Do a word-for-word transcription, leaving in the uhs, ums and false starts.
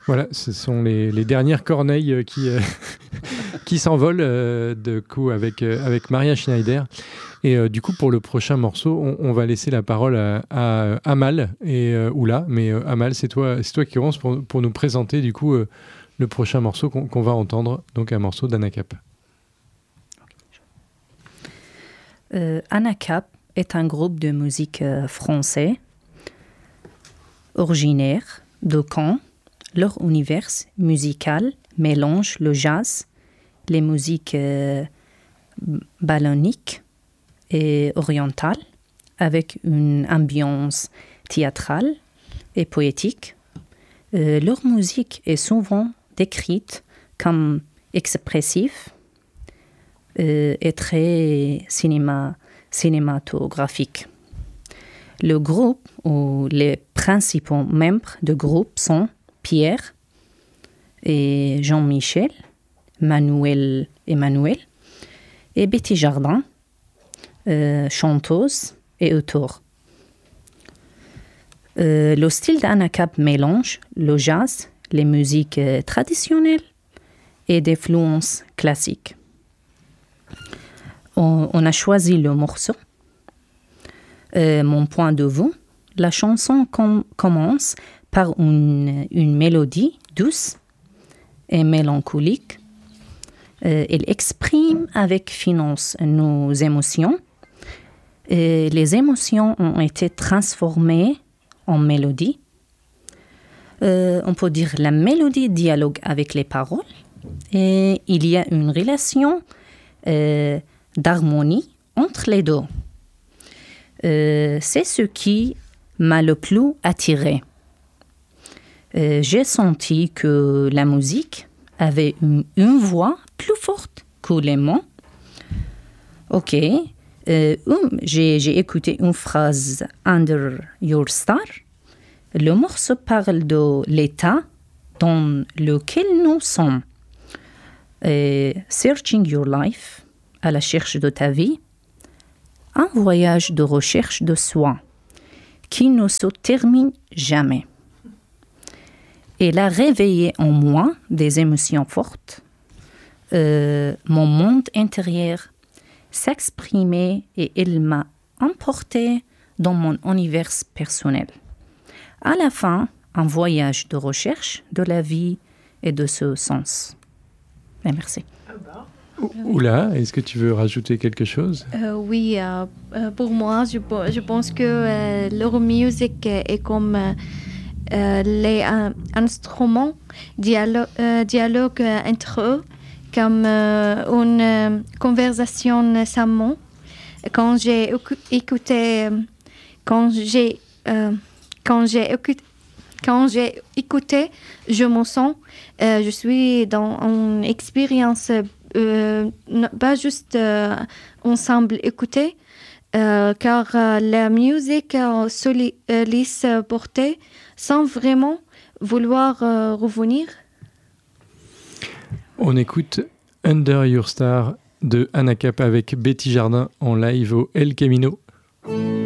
Voilà, ce sont les, les dernières corneilles qui, euh, qui s'envolent euh, de coup avec, euh, avec Maria Schneider. Et euh, du coup, pour le prochain morceau, on, on va laisser la parole à, à Amal et euh, Oula. Mais euh, Amal, c'est toi, c'est toi qui commence pour, pour nous présenter du coup euh, le prochain morceau qu'on, qu'on va entendre, donc un morceau d'Anacap. Euh, Anacap est un groupe de musique euh, français originaire de Caen. Leur univers musical mélange le jazz, les musiques euh, balloniques et orientales avec une ambiance théâtrale et poétique. Euh, leur musique est souvent décrite comme expressive euh, et très cinéma, cinématographique. Le groupe ou les principaux membres du groupe sont Pierre et Jean-Michel, Manuel Emmanuel et Betty Jardin, euh, chanteuse et auteure. Euh, le style d'Anacap mélange le jazz, les musiques euh, traditionnelles et des influences classiques. On, on a choisi le morceau. Euh, mon point de vue, la chanson com- commence par une, une mélodie douce et mélancolique. Euh, elle exprime avec finesse nos émotions. Et les émotions ont été transformées en mélodie. Euh, on peut dire la mélodie dialogue avec les paroles. Et il y a une relation euh, d'harmonie entre les deux. Euh, c'est ce qui m'a le plus attiré. Euh, j'ai senti que la musique avait une, une voix plus forte que les mots. Ok, euh, um, j'ai, j'ai écouté une phrase « Under Your Star ». Le morceau parle de l'état dans lequel nous sommes. Euh, « Searching Your Life », à la recherche de ta vie, un voyage de recherche de soi qui ne se termine jamais. Elle a réveillé en moi des émotions fortes. Euh, mon monde intérieur s'exprimait et elle m'a emporté dans mon univers personnel. À la fin, un voyage de recherche de la vie et de ce sens. Et merci. Oula, est-ce que tu veux rajouter quelque chose ? euh, Oui, euh, pour moi, je, je pense que euh, leur musique est comme euh, euh, les euh, instruments dialogue, euh, dialogue entre eux, comme euh, une euh, conversation sans mots. Quand j'ai écouté, quand j'ai, euh, quand j'ai écouté, quand j'ai écouté, je me sens, euh, je suis dans une expérience. Euh, pas juste euh, ensemble écouter, euh, car euh, la musique euh, se li- euh, laisse porter sans vraiment vouloir euh, revenir. On écoute Under Your Star de Anacap avec Betty Jardin en live au El Camino.